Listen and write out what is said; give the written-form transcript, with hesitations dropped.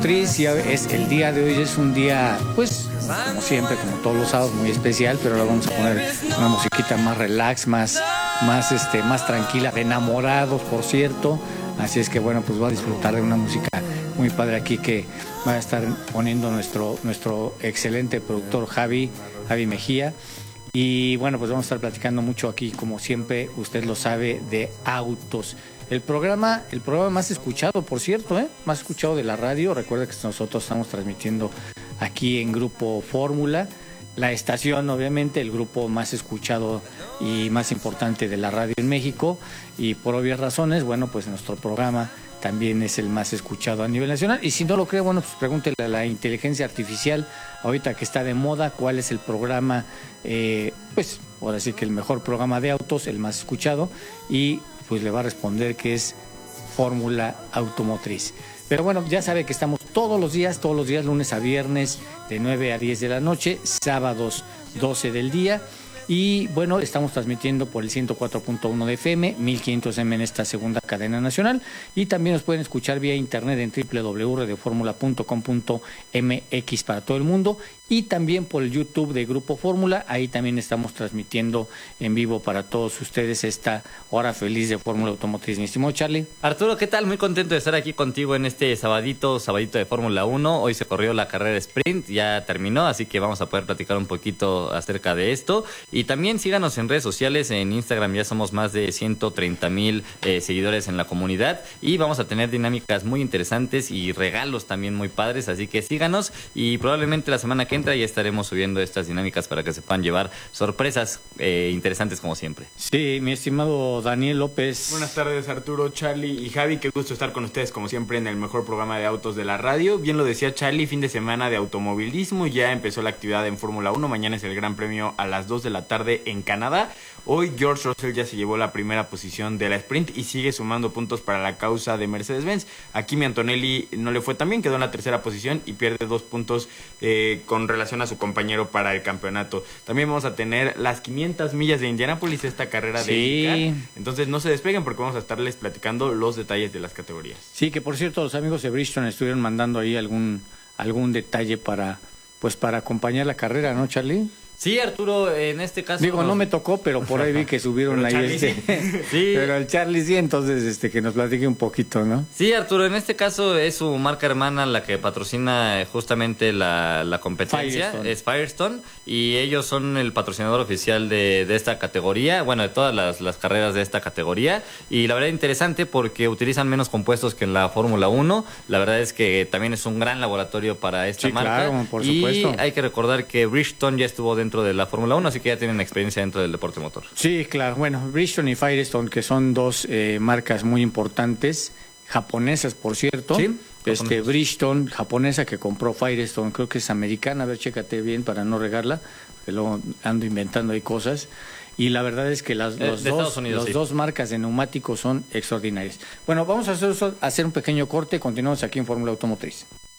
Automotriz, y es el día de hoy es un día, pues, como siempre, como todos los sábados, muy especial, pero ahora vamos a poner una musiquita más relax, más tranquila, de enamorados, por cierto. Así es que bueno, pues va a disfrutar de una música muy padre aquí que va a estar poniendo nuestro excelente productor Javi Mejía. Y bueno, pues vamos a estar platicando mucho aquí, como siempre, usted lo sabe, de autos. El programa más escuchado, por cierto, más escuchado de la radio. Recuerda que nosotros estamos transmitiendo aquí en Grupo Fórmula, la estación, obviamente, el grupo más escuchado y más importante de la radio en México. Y por obvias razones, bueno, pues nuestro programa también es el más escuchado a nivel nacional. Y si no lo cree, bueno, pues pregúntele a la inteligencia artificial, ahorita que está de moda, cuál es el programa, pues ahora sí que el mejor programa de autos, el más escuchado, y pues le va a responder que es Fórmula Automotriz. Pero bueno, ya sabe que estamos todos los días, lunes a viernes, de 9 a 10 de la noche, sábados 12 del día. Y bueno, estamos transmitiendo por el 104.1 de FM, 1500M en esta segunda cadena nacional. Y también nos pueden escuchar vía internet en www.radioformula.com.mx para todo el mundo. Y también por el YouTube de Grupo Fórmula. Ahí también estamos transmitiendo en vivo para todos ustedes esta hora feliz de Fórmula Automotriz. Mi estimado Charlie. Arturo, ¿qué tal? Muy contento de estar aquí contigo en este sabadito de Fórmula 1. Hoy se corrió la carrera sprint, ya terminó, así que vamos a poder platicar un poquito acerca de esto. Y también síganos en redes sociales, en Instagram ya somos más de 130,000 seguidores en la comunidad. Y vamos a tener dinámicas muy interesantes y regalos también muy padres, así que síganos. Y probablemente la semana que entra ya estaremos subiendo estas dinámicas para que se puedan llevar sorpresas interesantes como siempre. Sí, mi estimado Daniel López. Buenas tardes, Arturo, Charlie y Javi. Qué gusto estar con ustedes como siempre en el mejor programa de autos de la radio. Bien lo decía Charlie, fin de semana de automovilismo. Ya empezó la actividad en Fórmula 1. Mañana es el Gran Premio a las 2 de la tarde en Canadá. Hoy George Russell ya se llevó la primera posición de la sprint y sigue sumando puntos para la causa de Mercedes-Benz. A Kimi Antonelli no le fue tan bien, quedó en la tercera posición y pierde 2 puntos con relación a su compañero para el campeonato. También vamos a tener las 500 millas de Indianápolis, esta carrera de IndyCar. Entonces no se despeguen porque vamos a estarles platicando los detalles de las categorías. Sí, que por cierto los amigos de Bridgestone estuvieron mandando ahí algún detalle para acompañar la carrera, ¿no, Charlie? Sí, Arturo, en este caso... Digo, no me tocó, pero por ahí vi que subieron ahí sí. Pero el Charlie sí, entonces que nos platique un poquito, ¿no? Sí, Arturo, en este caso es su marca hermana la que patrocina justamente la competencia, Firestone. Es Firestone, y ellos son el patrocinador oficial de esta categoría, bueno, de todas las carreras de esta categoría, y la verdad interesante porque utilizan menos compuestos que en la Fórmula 1, la verdad es que también es un gran laboratorio para esta marca. Claro, por supuesto. Y hay que recordar que Bridgestone ya estuvo dentro de la Fórmula 1, así que ya tienen experiencia dentro del deporte motor. Sí, claro. Bueno, Bridgestone y Firestone, que son dos marcas muy importantes, japonesas, por cierto. Sí. Bridgestone, japonesa, que compró Firestone, creo que es americana. A ver, chécate bien para no regarla, que luego ando inventando ahí cosas. Y la verdad es que las dos marcas de neumáticos son extraordinarias. Bueno, vamos a hacer un pequeño corte. Continuamos aquí en Fórmula Automotriz.